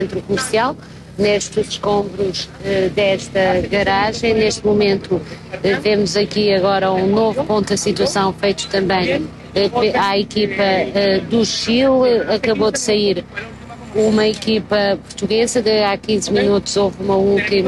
centro comercial, nestes escombros desta garagem. Neste momento vemos aqui agora um novo ponto da situação feito também à equipa do Chile. Acabou de sair uma equipa portuguesa, há 15 minutos houve uma última